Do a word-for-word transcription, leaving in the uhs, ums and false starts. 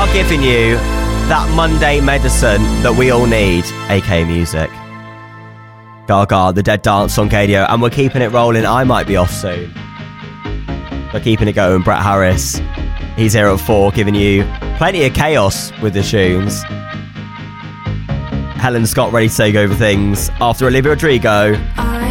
are giving you that Monday medicine that we all need, aka music. Gaga, The Dead Dance on Gadio, and we're keeping it rolling. I might be off soon. We're keeping it going. Brett Harris, he's here at four, giving you plenty of chaos with the tunes. Helen Scott ready to take over things after Olivia Rodrigo. I